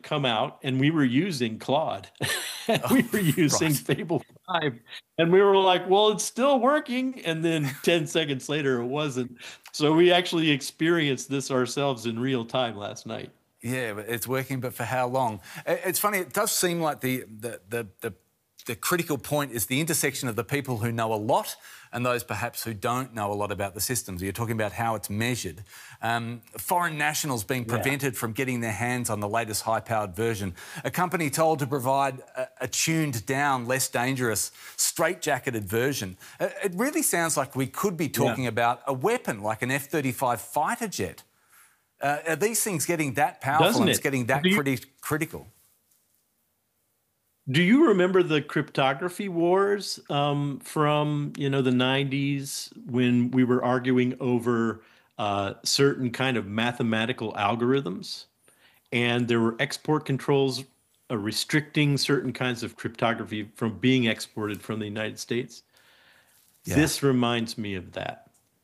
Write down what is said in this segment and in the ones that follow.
come out and we were using Claude. And Oh, we were using right. Fable 5, and we were like, well, it's still working. And then 10 seconds later, it wasn't. So we actually experienced this ourselves in real time last night. Yeah, but it's working, but for how long? It's funny. It does seem like the critical point is the intersection of the people who know a lot and those perhaps who don't know a lot about the systems. You're talking about how it's measured. Foreign nationals being prevented from getting their hands on the latest high-powered version. A company told to provide a tuned down, less dangerous, straight-jacketed version. It really sounds like we could be talking about a weapon like an F-35 fighter jet. Are these things getting that powerful Doesn't and it's it? getting that critical? Do you remember the cryptography wars from the 90s when we were arguing over certain kind of mathematical algorithms, and there were export controls restricting certain kinds of cryptography from being exported from the United States? Yeah. This reminds me of that.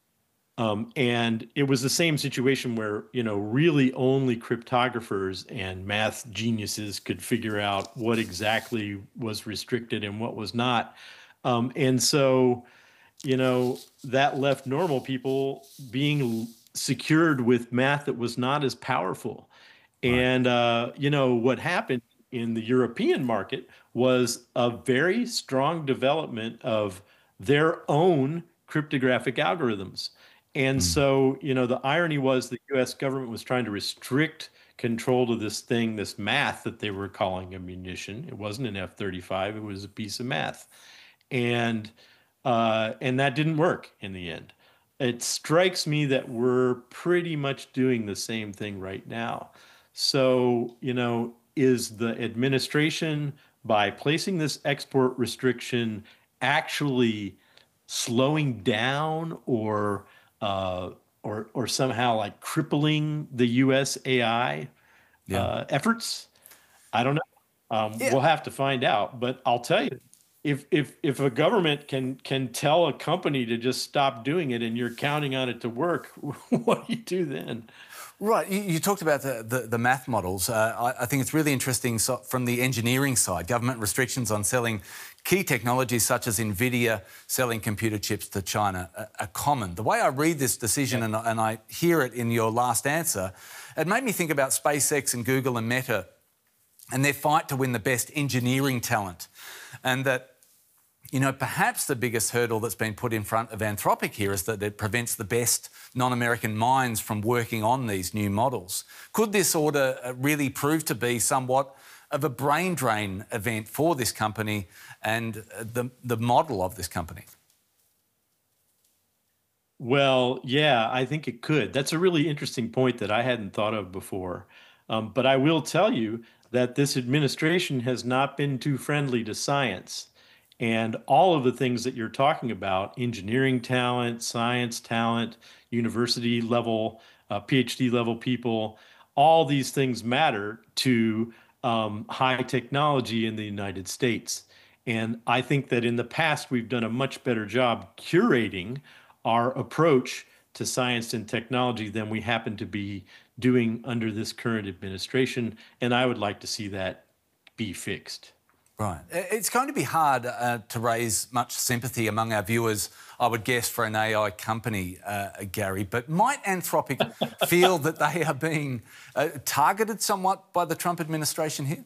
And it was the same situation where, really only cryptographers and math geniuses could figure out what exactly was restricted and what was not. And so, that left normal people being secured with math that was not as powerful. Right. And, what happened in the European market was a very strong development of their own cryptographic algorithms. And Mm. so, the irony was the US government was trying to restrict control to this thing, this math that they were calling a munition. It wasn't an F-35, it was a piece of math. And and that didn't work in the end. It strikes me that we're pretty much doing the same thing right now. So, is the administration, by placing this export restriction, actually slowing down uh, or somehow like crippling the U.S. AI Yeah. efforts? I don't know. Yeah. We'll have to find out. But I'll tell you, if a government can tell a company to just stop doing it, and you're counting on it to work, what do you do then? Right. You talked about the math models. I think it's really interesting from the engineering side. Government restrictions on selling key technologies such as NVIDIA selling computer chips to China are common. The way I read this decision and I hear it in your last answer, it made me think about SpaceX and Google and Meta and their fight to win the best engineering talent. And that, perhaps the biggest hurdle that's been put in front of Anthropic here is that it prevents the best non-American minds from working on these new models. Could this order really prove to be somewhat of a brain drain event for this company and the model of this company? Well, yeah, I think it could. That's a really interesting point that I hadn't thought of before. But I will tell you that this administration has not been too friendly to science. And all of the things that you're talking about, engineering talent, science talent, university level, PhD level people, all these things matter to high technology in the United States. And I think that in the past, we've done a much better job curating our approach to science and technology than we happen to be doing under this current administration. And I would like to see that be fixed. Right. It's going to be hard to raise much sympathy among our viewers, I would guess, for an AI company, Gary. But might Anthropic feel that they are being targeted somewhat by the Trump administration here?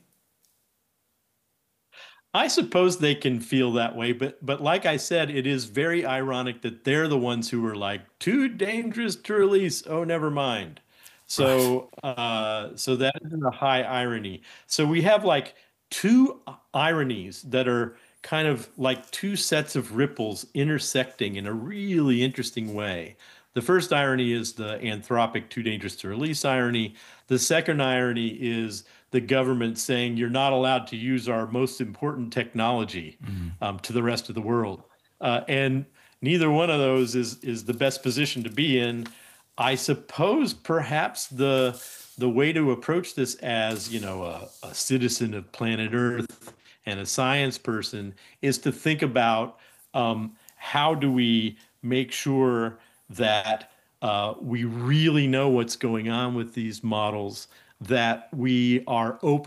I suppose they can feel that way, but like I said, it is very ironic that they're the ones who are like too dangerous to release. Oh, never mind. Right. So that is a high irony. So we have like two ironies that are kind of like two sets of ripples intersecting in a really interesting way. The first irony is the Anthropic too dangerous to release irony. The second irony is the government saying you're not allowed to use our most important technology Mm. to the rest of the world. And neither one of those is the best position to be in. I suppose perhaps the way to approach this as, a citizen of planet Earth and a science person is to think about how do we make sure that we really know what's going on with these models, that we are open